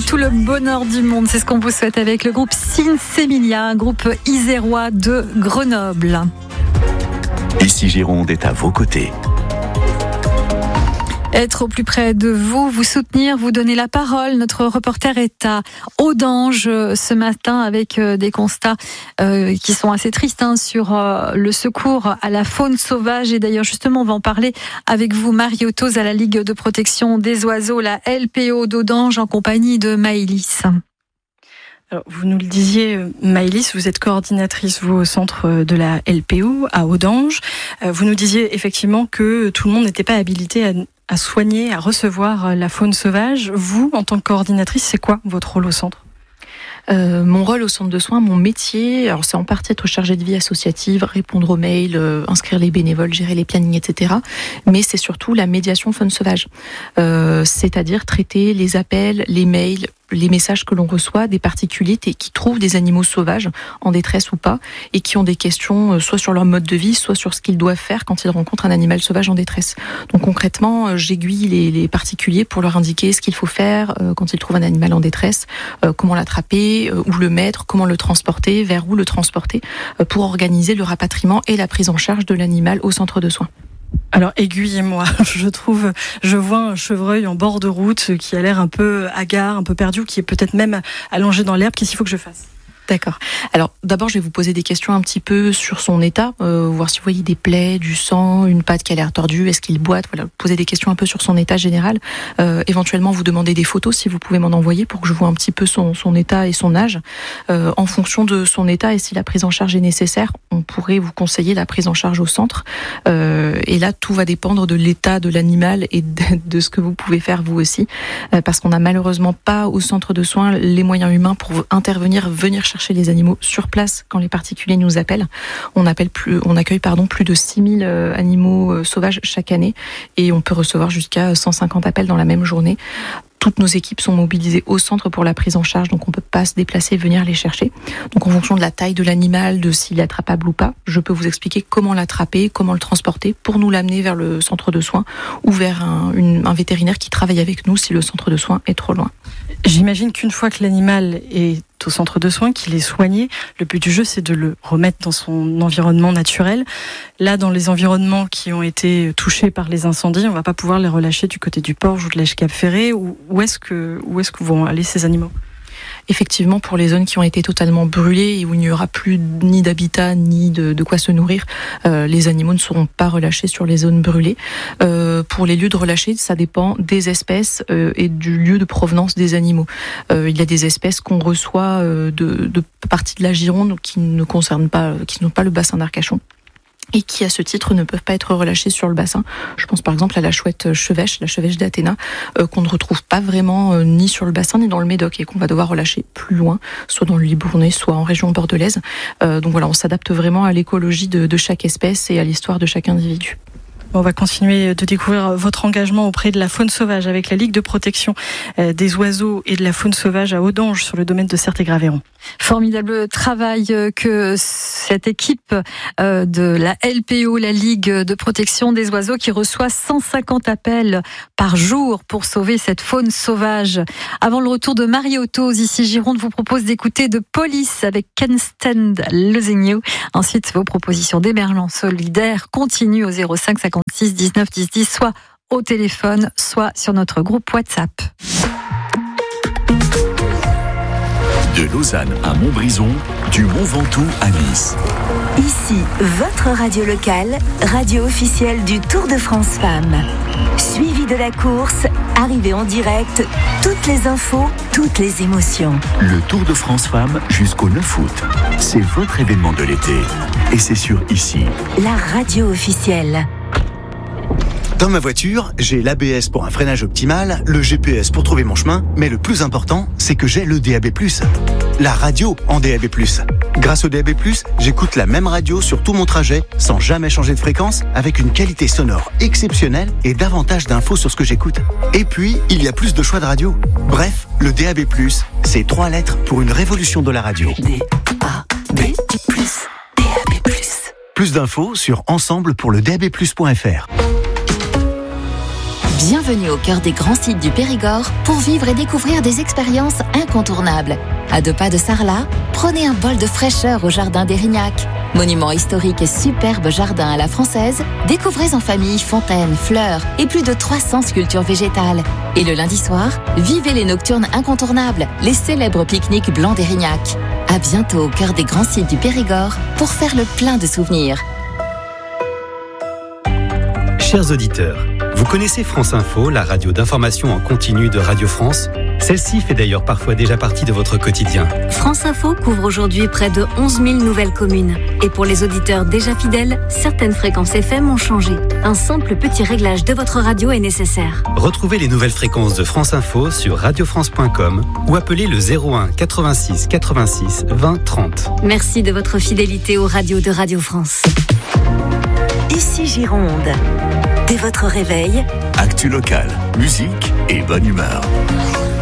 tout le bonheur du monde. C'est ce qu'on vous souhaite avec le groupe Sinsemilia, un groupe isérois de Grenoble. Ici Gironde est à vos côtés. Être au plus près de vous, vous soutenir, vous donner la parole. Notre reporter est à Audange ce matin avec des constats qui sont assez tristes sur le secours à la faune sauvage. Et d'ailleurs, justement, on va en parler avec vous, Marie Autos, à la Ligue de protection des oiseaux, la LPO d'Audange, en compagnie de Maëlys. Alors, vous nous le disiez, Maëlys, vous êtes coordinatrice, vous, au centre de la LPO à Audange. Vous nous disiez effectivement que tout le monde n'était pas habilité à soigner, à recevoir la faune sauvage. Vous, en tant que coordinatrice, c'est quoi votre rôle au centre ? Mon rôle au centre de soins, mon métier, alors c'est en partie être chargé de vie associative, répondre aux mails, inscrire les bénévoles, gérer les plannings, etc. Mais c'est surtout la médiation faune sauvage, c'est-à-dire traiter les appels, les mails, les messages que l'on reçoit des particuliers qui trouvent des animaux sauvages en détresse ou pas et qui ont des questions soit sur leur mode de vie, soit sur ce qu'ils doivent faire quand ils rencontrent un animal sauvage en détresse. Donc concrètement, j'aiguille les particuliers pour leur indiquer ce qu'il faut faire quand ils trouvent un animal en détresse, comment l'attraper, où le mettre, comment le transporter, vers où le transporter, pour organiser le rapatriement et la prise en charge de l'animal au centre de soins. Alors aiguillez-moi, je vois un chevreuil en bord de route qui a l'air un peu hagard, un peu perdu, qui est peut-être même allongé dans l'herbe. Qu'est-ce qu'il faut que je fasse ? D'accord. Alors d'abord, je vais vous poser des questions un petit peu sur son état, voir si vous voyez des plaies, du sang, une patte qui a l'air tordue, est-ce qu'il boite, voilà, poser des questions un peu sur son état général. Éventuellement, vous demander des photos si vous pouvez m'en envoyer pour que je vois un petit peu son état et son âge. En fonction de son état et si la prise en charge est nécessaire, on pourrait vous conseiller la prise en charge au centre. Et là, tout va dépendre de l'état de l'animal et de ce que vous pouvez faire vous aussi, parce qu'on n'a malheureusement pas au centre de soins les moyens humains pour intervenir, venir chercher les animaux sur place quand les particuliers nous appellent. On accueille plus de 6000 animaux sauvages chaque année et on peut recevoir jusqu'à 150 appels dans la même journée. Toutes nos équipes sont mobilisées au centre pour la prise en charge, donc on ne peut pas se déplacer et venir les chercher. Donc en fonction de la taille de l'animal, de s'il est attrapable ou pas, je peux vous expliquer comment l'attraper, comment le transporter pour nous l'amener vers le centre de soins ou vers un vétérinaire qui travaille avec nous si le centre de soins est trop loin. J'imagine qu'une fois que l'animal est au centre de soins, qu'il est soigné, le but du jeu, c'est de le remettre dans son environnement naturel. Là, dans les environnements qui ont été touchés par les incendies, on ne va pas pouvoir les relâcher du côté du Porge ou de l'Èche-Cap-Ferré. Où est-ce que vont aller ces animaux ? Effectivement, pour les zones qui ont été totalement brûlées et où il n'y aura plus ni d'habitat ni de quoi se nourrir, les animaux ne seront pas relâchés sur les zones brûlées. Pour les lieux de relâcher, ça dépend des espèces et du lieu de provenance des animaux. Il y a des espèces qu'on reçoit de parties de la Gironde qui ne concernent pas, qui n'ont pas le bassin d'Arcachon, et qui, à ce titre, ne peuvent pas être relâchés sur le bassin. Je pense par exemple à la chouette chevêche, la chevêche d'Athéna, qu'on ne retrouve pas vraiment ni sur le bassin ni dans le Médoc et qu'on va devoir relâcher plus loin, soit dans le Libournais, soit en région bordelaise. Donc voilà, on s'adapte vraiment à l'écologie de chaque espèce et à l'histoire de chaque individu. On va continuer de découvrir votre engagement auprès de la faune sauvage avec la Ligue de protection des oiseaux et de la faune sauvage à Audange sur le domaine de Certé-Graveyron. Formidable travail que cette équipe de la LPO, la Ligue de protection des oiseaux, qui reçoit 150 appels par jour pour sauver cette faune sauvage. Avant le retour de Marie Autos, ici Gironde vous propose d'écouter de Police avec Can't Stand Losing You. Ensuite, vos propositions d'émergence solidaire continuent au 05 56 19 10 10, soit au téléphone, soit sur notre groupe WhatsApp. De Lausanne à Montbrison, du Mont Ventoux à Nice. Ici, votre radio locale, radio officielle du Tour de France Femmes. Suivi de la course, arrivée en direct, toutes les infos, toutes les émotions. Le Tour de France Femmes jusqu'au 9 août. C'est votre événement de l'été. Et c'est sur ici. La radio officielle. Dans ma voiture, j'ai l'ABS pour un freinage optimal, le GPS pour trouver mon chemin, mais le plus important, c'est que j'ai le DAB+. La radio en DAB+. Grâce au DAB+, j'écoute la même radio sur tout mon trajet, sans jamais changer de fréquence, avec une qualité sonore exceptionnelle et davantage d'infos sur ce que j'écoute. Et puis, il y a plus de choix de radio. Bref, le DAB+, c'est 3 lettres pour une révolution de la radio. DAB+. DAB+. Plus d'infos sur ensemble pour le DAB+.fr. Bienvenue au cœur des grands sites du Périgord pour vivre et découvrir des expériences incontournables. À 2 pas de Sarlat, prenez un bol de fraîcheur au jardin d'Érignac. Monument historique et superbe jardin à la française, découvrez en famille fontaines, fleurs et plus de 300 sculptures végétales. Et le lundi soir, vivez les nocturnes incontournables, les célèbres pique-niques blancs d'Érignac. À bientôt au cœur des grands sites du Périgord pour faire le plein de souvenirs. Chers auditeurs, vous connaissez France Info, la radio d'information en continu de Radio France ? Celle-ci fait d'ailleurs parfois déjà partie de votre quotidien. France Info couvre aujourd'hui près de 11 000 nouvelles communes. Et pour les auditeurs déjà fidèles, certaines fréquences FM ont changé. Un simple petit réglage de votre radio est nécessaire. Retrouvez les nouvelles fréquences de France Info sur radiofrance.com ou appelez le 01 86 86 20 30. Merci de votre fidélité aux radios de Radio France. Ici Gironde. Dès votre réveil, Actu locale, musique et bonne humeur.